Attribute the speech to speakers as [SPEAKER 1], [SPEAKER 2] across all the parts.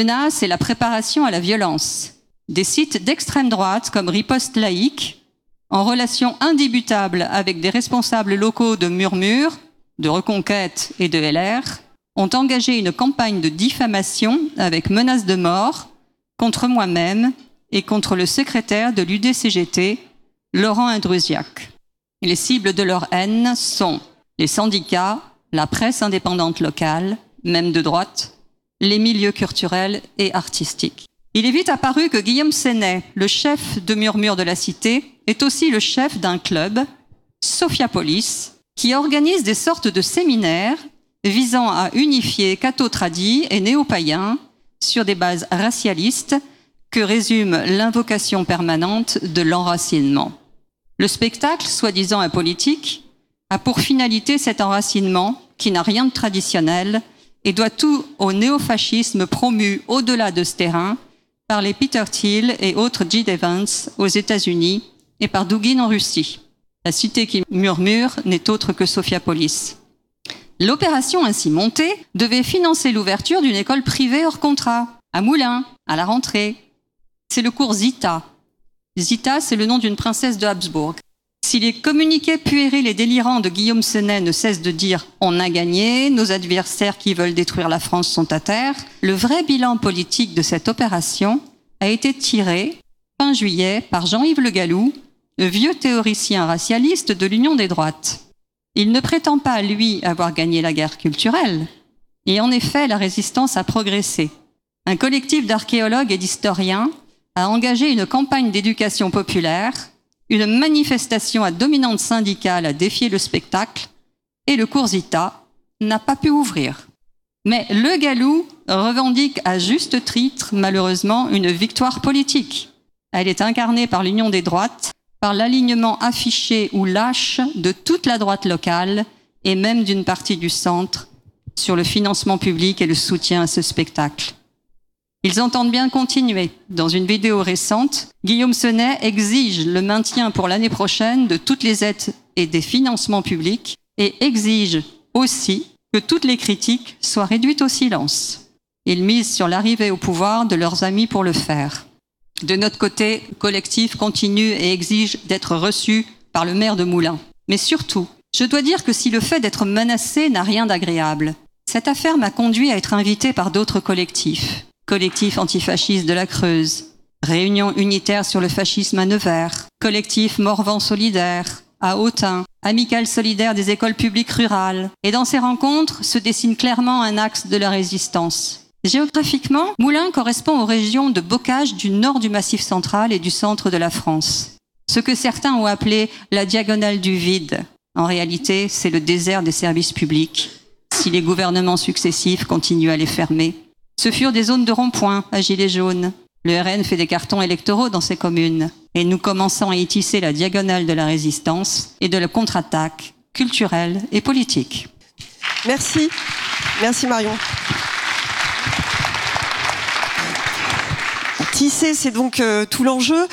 [SPEAKER 1] menace et la préparation à la violence. Des sites d'extrême droite comme Riposte laïque, en relation indébutable avec des responsables locaux de Murmure, de Reconquête et de LR, ont engagé une campagne de diffamation avec menace de mort contre moi-même et contre le secrétaire de l'UDCGT, Laurent Indrusiac. Et les cibles de leur haine sont les syndicats, la presse indépendante locale, même de droite, les milieux culturels et artistiques. Il est vite apparu que Guillaume Sénet, le chef de Murmure de la Cité, est aussi le chef d'un club, Sophiapolis, qui organise des sortes de séminaires visant à unifier catho-tradis et néo-païens sur des bases racialistes que résume l'invocation permanente de l'enracinement. Le spectacle, soi-disant apolitique, a pour finalité cet enracinement qui n'a rien de traditionnel et doit tout au néofascisme promu au-delà de ce terrain par les Peter Thiel et autres J. Evans aux États-Unis et par Dugin en Russie. La cité qui murmure n'est autre que Sophiapolis. L'opération ainsi montée devait financer l'ouverture d'une école privée hors contrat, à Moulins, à la rentrée. C'est le cours Zita. Zita, c'est le nom d'une princesse de Habsbourg. Si les communiqués puérils et délirants de Guillaume Sénet ne cessent de dire « on a gagné, nos adversaires qui veulent détruire la France sont à terre », le vrai bilan politique de cette opération a été tiré, fin juillet, par Jean-Yves Le Gallou, le vieux théoricien racialiste de l'Union des droites. Il ne prétend pas, lui, avoir gagné la guerre culturelle. Et en effet, la résistance a progressé. Un collectif d'archéologues et d'historiens a engagé une campagne d'éducation populaire, une manifestation à dominante syndicale a défié le spectacle et le cours Zita n'a pas pu ouvrir. Mais Le Gallou revendique à juste titre, malheureusement, une victoire politique. Elle est incarnée par l'Union des droites, par l'alignement affiché ou lâche de toute la droite locale et même d'une partie du centre sur le financement public et le soutien à ce spectacle. Ils entendent bien continuer. Dans une vidéo récente, Guillaume Sénet exige le maintien pour l'année prochaine de toutes les aides et des financements publics et exige aussi que toutes les critiques soient réduites au silence. Ils misent sur l'arrivée au pouvoir de leurs amis pour le faire. De notre côté, le collectif continue et exige d'être reçu par le maire de Moulins. Mais surtout, je dois dire que si le fait d'être menacé n'a rien d'agréable, cette affaire m'a conduit à être invité par d'autres collectifs. Collectif antifasciste de la Creuse, Réunion unitaire sur le fascisme à Nevers, Collectif Morvan solidaire à Autun, Amicale solidaire des écoles publiques rurales. Et dans ces rencontres se dessine clairement un axe de la résistance. Géographiquement, Moulins correspond aux régions de bocage du nord du Massif central et du centre de la France. Ce que certains ont appelé la diagonale du vide. En réalité, c'est le désert des services publics, si les gouvernements successifs continuent à les fermer. Ce furent des zones de rond-point à gilets jaunes. Le RN fait des cartons électoraux dans ces communes. Et nous commençons à y tisser la diagonale de la résistance et de la contre-attaque culturelle et politique.
[SPEAKER 2] Merci. Merci Marion. Tisser, c'est donc tout l'enjeu.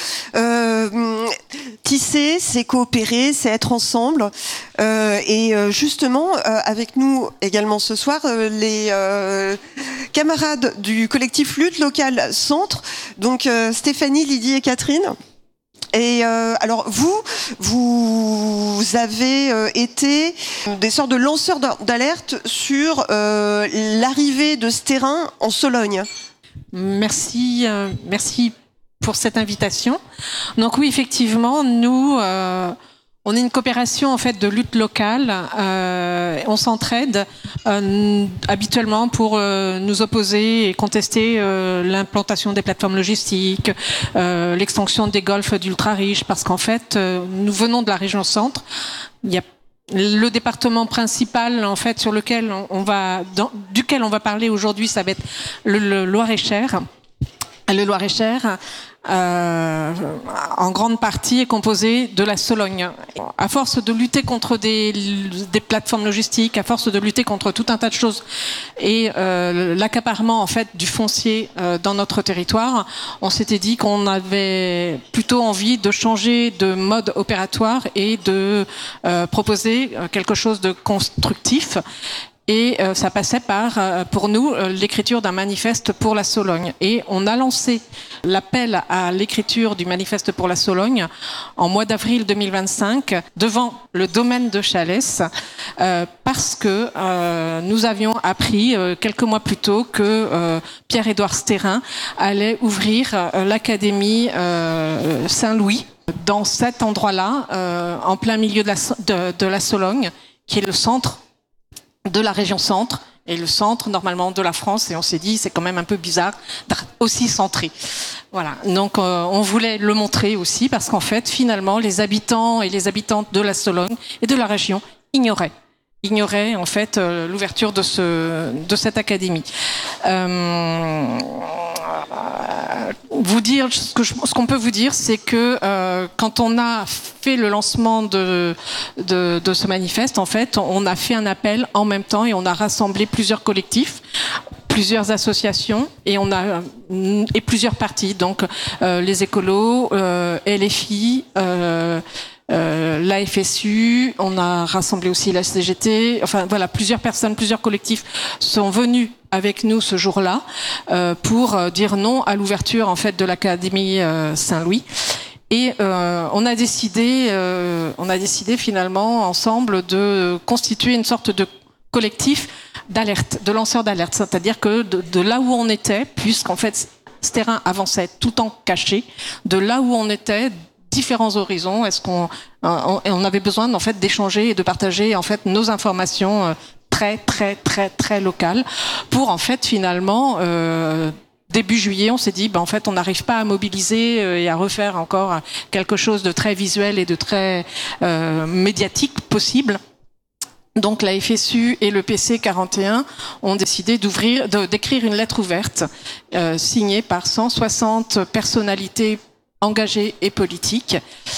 [SPEAKER 2] Tisser, c'est coopérer, c'est être ensemble. Et justement, avec nous également ce soir, les camarades du collectif Lutte Locale Centre, donc Stéphanie, Lydie et Catherine. Et alors vous avez été des sortes de lanceurs d'alerte sur l'arrivée de ce terrain en Sologne.
[SPEAKER 3] Merci pour cette invitation. Donc oui, effectivement, nous, on est une coopération en fait de lutte locale. On s'entraide habituellement pour nous opposer et contester l'implantation des plateformes logistiques, l'extension des golfs d'ultra-riches, parce qu'en fait, nous venons de la région centre. Il y a le département principal, en fait, sur lequel duquel on va parler aujourd'hui, ça va être le Loir-et-Cher. Le Loir-et-Cher, en grande partie, est composé de la Sologne. À force de lutter contre des plateformes logistiques, à force de lutter contre tout un tas de choses, et l'accaparement en fait du foncier dans notre territoire, on s'était dit qu'on avait plutôt envie de changer de mode opératoire et de proposer quelque chose de constructif. Et ça passait par, pour nous, l'écriture d'un manifeste pour la Sologne. Et on a lancé l'appel à l'écriture du manifeste pour la Sologne en mois d'avril 2025 devant le domaine de Chalès, parce que nous avions appris quelques mois plus tôt que Pierre-Édouard Stérin allait ouvrir l'Académie Saint-Louis dans cet endroit-là, en plein milieu de la Sologne, qui est le centre de la région centre et le centre normalement de la France, et on s'est dit c'est quand même un peu bizarre d'être aussi centré. Voilà, donc on voulait le montrer aussi parce qu'en fait finalement les habitants et les habitantes de la Sologne et de la région ignoraient en fait l'ouverture de cette académie. Vous dire ce qu'on peut vous dire, c'est que quand on a fait le lancement de ce manifeste, en fait, on a fait un appel en même temps et on a rassemblé plusieurs collectifs, plusieurs associations et plusieurs partis, donc les écolos, LFI, la FSU, on a rassemblé aussi la CGT, enfin voilà, plusieurs personnes, plusieurs collectifs sont venus avec nous ce jour-là pour dire non à l'ouverture en fait de l'Académie Saint-Louis. Et on a décidé finalement ensemble de constituer une sorte de collectif d'alerte, de lanceurs d'alerte, c'est-à-dire que de là où on était, puisqu'en fait ce terrain avançait tout en caché, de là où on était, différents horizons, on avait besoin en fait d'échanger et de partager en fait nos informations très locales pour en fait finalement début juillet on s'est dit en fait on n'arrive pas à mobiliser et à refaire encore quelque chose de très visuel et de très médiatique possible. Donc la FSU et le PC 41 ont décidé d'écrire une lettre ouverte signée par 160 personnalités engagés et politiques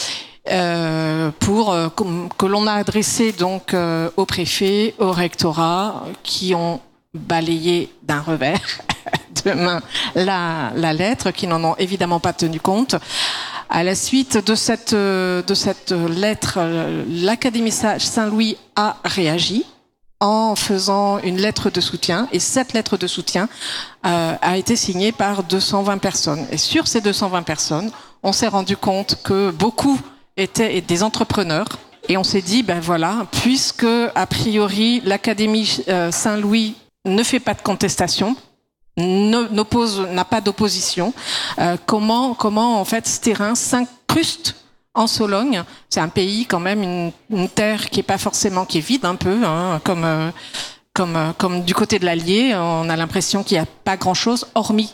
[SPEAKER 3] que l'on a adressé donc au préfet, au rectorat, qui ont balayé d'un revers de main la lettre, qui n'en ont évidemment pas tenu compte. À la suite de cette lettre, l'Académie Saint-Louis a réagi en faisant une lettre de soutien, et cette lettre de soutien a été signée par 220 personnes. Et sur ces 220 personnes, on s'est rendu compte que beaucoup étaient des entrepreneurs, et on s'est dit, voilà, puisque a priori l'Académie Saint-Louis ne fait pas de contestation, n'a pas d'opposition, comment en fait ce terrain s'incruste en Sologne. C'est un pays quand même, une terre qui est vide un peu, hein, comme du côté de l'Allier, on a l'impression qu'il n'y a pas grand-chose, hormis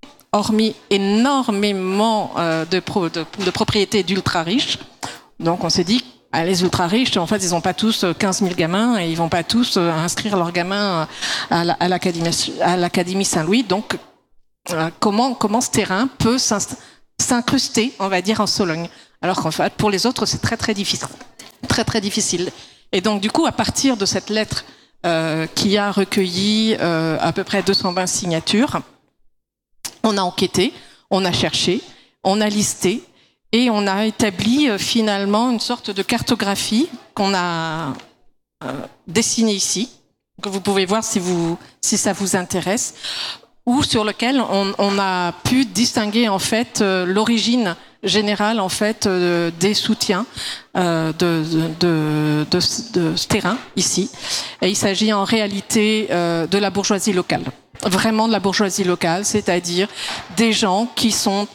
[SPEAKER 3] énormément de propriétés d'ultra riches. Donc on s'est dit, les ultra riches, en fait, ils n'ont pas tous 15 000 gamins et ils vont pas tous inscrire leurs gamins à l'Académie Saint-Louis. Donc comment ce terrain peut s'incruster, on va dire, en Sologne, alors qu'en fait pour les autres c'est très difficile. Et donc du coup, à partir de cette lettre qui a recueilli à peu près 220 signatures, on a enquêté, on a cherché, on a listé et on a établi finalement une sorte de cartographie qu'on a dessinée ici, que vous pouvez voir si ça vous intéresse, ou sur lequel on a pu distinguer en fait l'origine générale en fait des soutiens de ce terrain ici. Et il s'agit en réalité de la bourgeoisie locale, vraiment de la bourgeoisie locale, c'est-à-dire des gens qui sont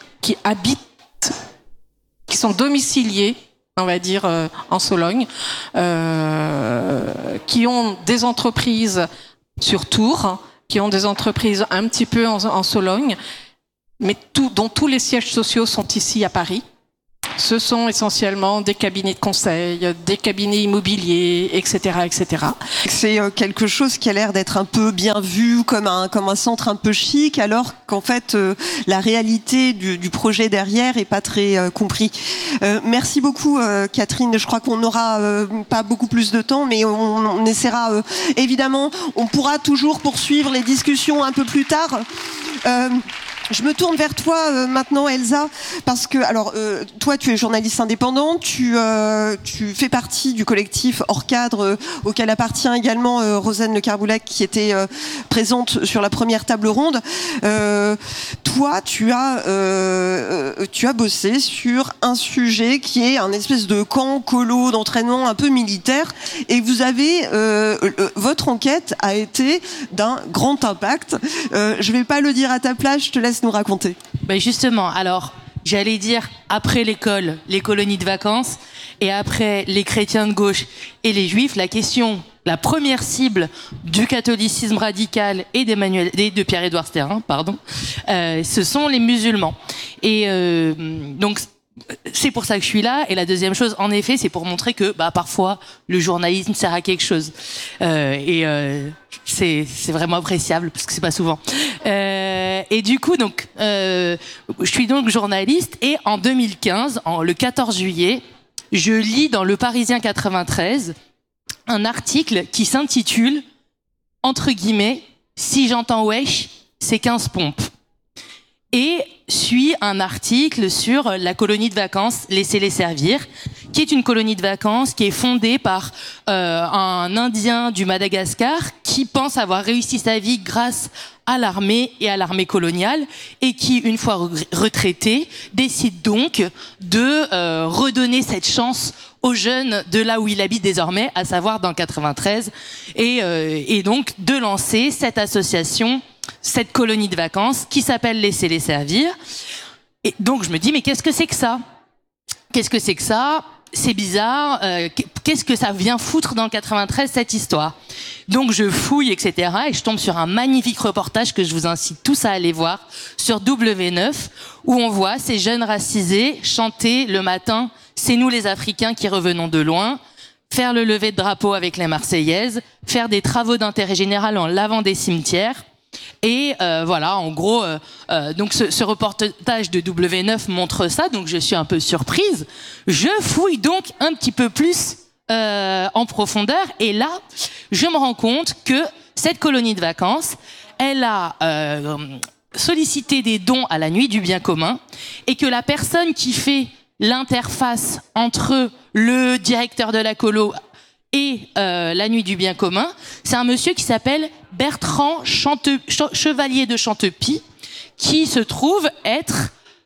[SPEAKER 3] domiciliés, on va dire, en Sologne, qui ont des entreprises sur Tours, qui ont des entreprises un petit peu en Sologne, mais dont tous les sièges sociaux sont ici à Paris. Ce sont essentiellement des cabinets de conseil, des cabinets immobiliers, etc., etc.
[SPEAKER 2] C'est quelque chose qui a l'air d'être un peu bien vu comme un centre un peu chic, alors qu'en fait la réalité du projet derrière est pas très compris. Merci beaucoup Catherine. Je crois qu'on n'aura pas beaucoup plus de temps, mais on essaiera évidemment. On pourra toujours poursuivre les discussions un peu plus tard. Je me tourne vers toi maintenant, Elsa, parce que alors toi, tu es journaliste indépendante, tu fais partie du collectif Hors Cadre auquel appartient également Rosanne Le Carboulac, qui était présente sur la première table ronde. Toi, tu as bossé sur un sujet qui est un espèce de camp colo d'entraînement un peu militaire, et vous avez votre enquête a été d'un grand impact. Je vais pas le dire à ta place, je te laisse nous raconter.
[SPEAKER 4] Ben justement, alors j'allais dire après l'école, les colonies de vacances, et après les chrétiens de gauche et les juifs, la première cible du catholicisme radical et de Pierre-Édouard Sterrin, ce sont les musulmans. Et donc c'est pour ça que je suis là. Et la deuxième chose, en effet, c'est pour montrer que parfois le journalisme sert à quelque chose. C'est vraiment appréciable parce que c'est pas souvent. Et du coup, donc, je suis donc journaliste, et en 2015, le 14 juillet, je lis dans Le Parisien 93 un article qui s'intitule, entre guillemets, « Si j'entends wesh, c'est 15 pompes ». Et suit un article sur la colonie de vacances Laissez-les servir, qui est une colonie de vacances qui est fondée par un Indien du Madagascar qui pense avoir réussi sa vie grâce à l'armée et à l'armée coloniale, et qui, une fois retraité, décide donc de redonner cette chance aux jeunes de là où il habite désormais, à savoir dans 93, et donc de lancer cette association, cette colonie de vacances qui s'appelle Laissez-les servir. Et donc je me dis, mais qu'est-ce que c'est que ça ? Qu'est-ce que c'est que ça ? C'est bizarre. Qu'est-ce que ça vient foutre dans le 93, cette histoire ? Donc je fouille, etc. Et je tombe sur un magnifique reportage que je vous incite tous à aller voir sur W9, où on voit ces jeunes racisés chanter le matin « C'est nous les Africains qui revenons de loin », faire le lever de drapeau avec les Marseillaises, faire des travaux d'intérêt général en lavant des cimetières. Et voilà, en gros, donc ce reportage de W9 montre ça, donc je suis un peu surprise. Je fouille donc un petit peu plus en profondeur, et là, je me rends compte que cette colonie de vacances, elle a sollicité des dons à la Nuit du Bien Commun, et que la personne qui fait l'interface entre le directeur de la colo et la Nuit du Bien Commun, c'est un monsieur qui s'appelle Bertrand Chevalier de Chantepie, qui se trouve être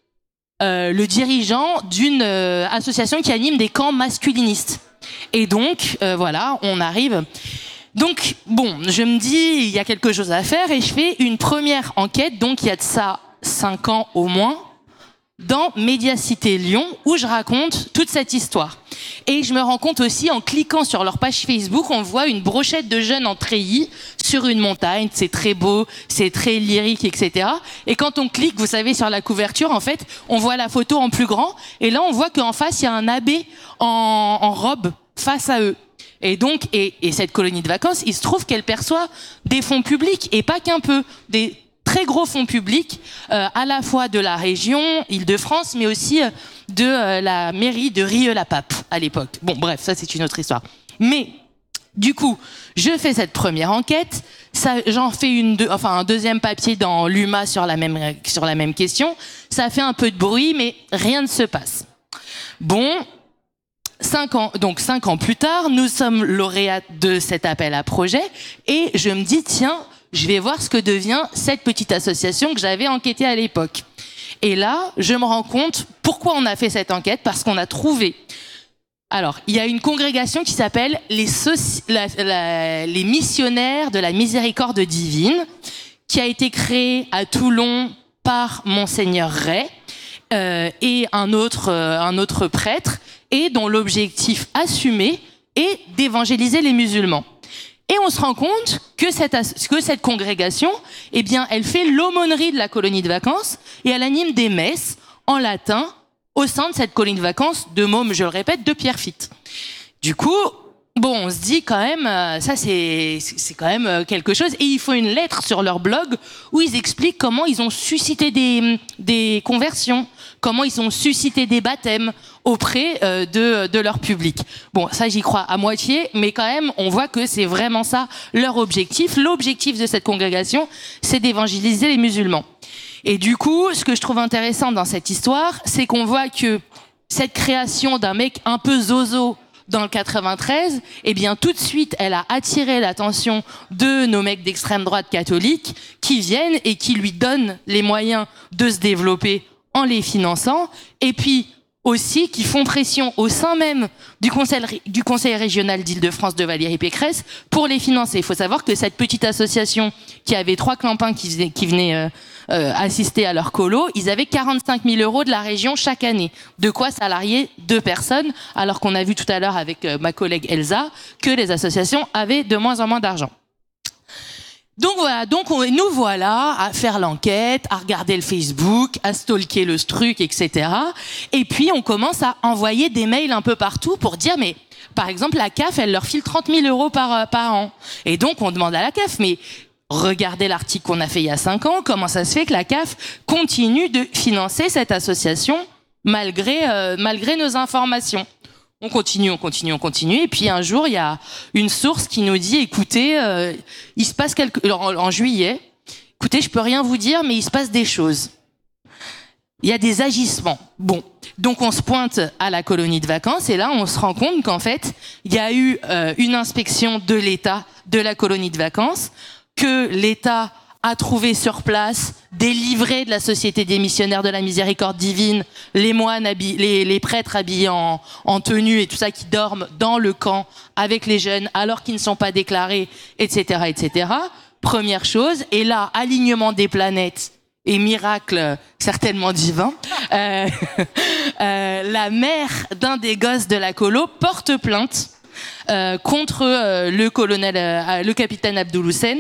[SPEAKER 4] le dirigeant d'une association qui anime des camps masculinistes. Et donc, voilà, on arrive. Donc, bon, je me dis, il y a quelque chose à faire, et je fais une première enquête, donc il y a de ça 5 ans au moins, dans Médiacité Lyon, où je raconte toute cette histoire. Et je me rends compte aussi, en cliquant sur leur page Facebook, on voit une brochette de jeunes en treillis sur une montagne. C'est très beau, c'est très lyrique, etc. Et quand on clique, vous savez, sur la couverture, en fait, on voit la photo en plus grand. Et là, on voit qu'en face, il y a un abbé en robe face à eux. Et donc, et cette colonie de vacances, il se trouve qu'elle perçoit des fonds publics, et pas qu'un peu, des très gros fonds publics, à la fois de la région Île-de-France, mais aussi de la mairie de Rieux-la-Pape à l'époque. Bon, bref, ça c'est une autre histoire. Mais du coup, je fais cette première enquête, j'en fais un deuxième papier dans l'UMA sur la même question. Ça fait un peu de bruit, mais rien ne se passe. Bon. 5 ans plus tard, nous sommes lauréats de cet appel à projet, et je me dis, tiens, je vais voir ce que devient cette petite association que j'avais enquêtée à l'époque. Et là, je me rends compte pourquoi on a fait cette enquête, parce qu'on a trouvé... Alors, il y a une congrégation qui s'appelle les missionnaires de la miséricorde divine, qui a été créée à Toulon par Monseigneur Ray et un autre prêtre, et dont l'objectif assumé est d'évangéliser les musulmans. Et on se rend compte que cette congrégation, eh bien, elle fait l'aumônerie de la colonie de vacances, et elle anime des messes en latin au sein de cette colonie de vacances de Môme, je le répète, de Pierrefitte. Du coup, bon, on se dit quand même, ça c'est quand même quelque chose. Et ils font une lettre sur leur blog où ils expliquent comment ils ont suscité des conversions, comment ils ont suscité des baptêmes auprès de leur public. Bon, ça j'y crois à moitié, mais quand même, on voit que c'est vraiment ça leur objectif. L'objectif de cette congrégation, c'est d'évangéliser les musulmans. Et du coup, ce que je trouve intéressant dans cette histoire, c'est qu'on voit que cette création d'un mec un peu zozo dans le 93, eh bien tout de suite, elle a attiré l'attention de nos mecs d'extrême droite catholique qui viennent et qui lui donnent les moyens de se développer en les finançant, et puis aussi qui font pression au sein même du conseil régional d'Île-de-France de Valérie Pécresse pour les financer. Il faut savoir que cette petite association qui avait 3 clampins qui venaient assister à leur colo, ils avaient 45 000 € de la région chaque année. De quoi salarier 2 personnes, alors qu'on a vu tout à l'heure avec ma collègue Elsa que les associations avaient de moins en moins d'argent. Donc voilà, nous voilà à faire l'enquête, à regarder le Facebook, à stalker le truc, etc. Et puis on commence à envoyer des mails un peu partout pour dire, mais par exemple la CAF, elle leur file 30 000 € par an. Et donc on demande à la CAF, mais regardez l'article qu'on a fait il y a 5 ans, comment ça se fait que la CAF continue de financer cette association malgré nos informations? On continue. Et puis un jour, il y a une source qui nous dit, écoutez, il se passe en juillet, écoutez, je peux rien vous dire, mais il se passe des choses. Il y a des agissements. Bon, donc on se pointe à la colonie de vacances et là, on se rend compte qu'en fait, il y a eu une inspection de l'État de la colonie de vacances, que l'État a trouvé sur place des livrets de la Société des missionnaires de la miséricorde divine, les moines les prêtres habillés en tenue et tout ça qui dorment dans le camp avec les jeunes alors qu'ils ne sont pas déclarés, etc., etc. Première chose. Et là, alignement des planètes et miracle certainement divin, la mère d'un des gosses de la colo porte plainte contre le capitaine Abdoul Hussein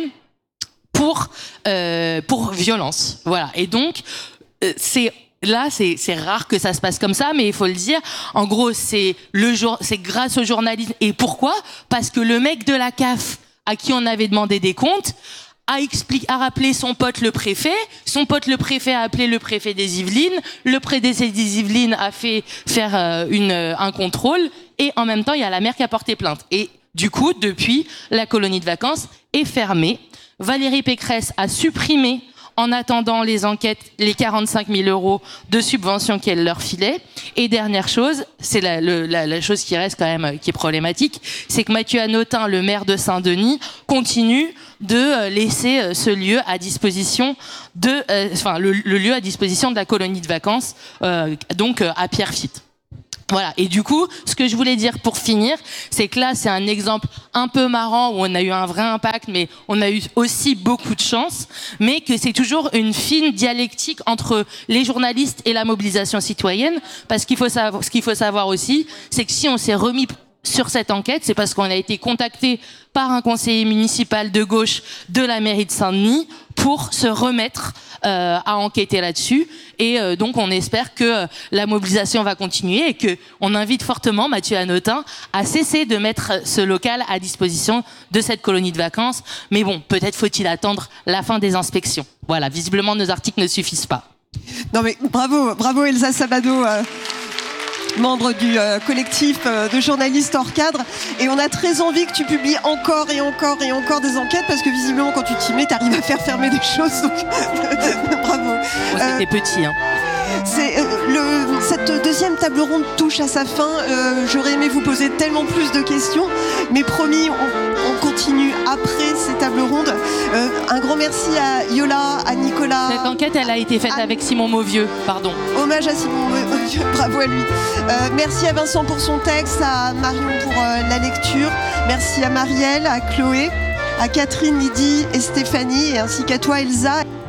[SPEAKER 4] pour violence. Voilà. Et donc, c'est rare que ça se passe comme ça, mais il faut le dire. En gros, c'est grâce au journalisme. Et pourquoi? Parce que le mec de la CAF, à qui on avait demandé des comptes, a rappelé son pote le préfet. Son pote le préfet a appelé le préfet des Yvelines. Le préfet des Yvelines a fait faire un contrôle. Et en même temps, il y a la mère qui a porté plainte. Et du coup, depuis, la colonie de vacances est fermée. Valérie Pécresse a supprimé, en attendant les enquêtes, les 45 000 € de subventions qu'elle leur filait. Et dernière chose, c'est la chose qui reste quand même, qui est problématique, c'est que Mathieu Hanotin, le maire de Saint-Denis, continue de laisser ce lieu à disposition le lieu à disposition de la colonie de vacances, donc à Pierrefitte. Voilà. Et du coup, ce que je voulais dire pour finir, c'est que là, c'est un exemple un peu marrant où on a eu un vrai impact, mais on a eu aussi beaucoup de chance, mais que c'est toujours une fine dialectique entre les journalistes et la mobilisation citoyenne, parce ce qu'il faut savoir aussi, c'est que si on s'est remis sur cette enquête, c'est parce qu'on a été contacté par un conseiller municipal de gauche de la mairie de Saint-Denis pour se remettre à enquêter là-dessus. Et donc, on espère que la mobilisation va continuer et que on invite fortement Mathieu Hanotin à cesser de mettre ce local à disposition de cette colonie de vacances. Mais bon, peut-être faut-il attendre la fin des inspections. Voilà, visiblement, nos articles ne suffisent pas.
[SPEAKER 2] Non mais bravo Elsa Sabado, membre du collectif de journalistes hors cadre, et on a très envie que tu publies encore et encore et encore des enquêtes, parce que visiblement quand tu t'y mets, t'arrives à faire fermer des choses, donc bravo.
[SPEAKER 4] Moi, c'était petit, hein.
[SPEAKER 2] Cette deuxième table ronde touche à sa fin. J'aurais aimé vous poser tellement plus de questions, mais promis, on continue après ces tables rondes. Un grand merci à Yola, à Nicolas.
[SPEAKER 4] Cette enquête, elle a été faite avec Simon Mauvieux, pardon.
[SPEAKER 2] Hommage à Simon Mauvieux, bravo à lui. Merci à Vincent pour son texte, à Marion pour la lecture. Merci à Marielle, à Chloé, à Catherine, Lydie et Stéphanie, et ainsi qu'à toi Elsa.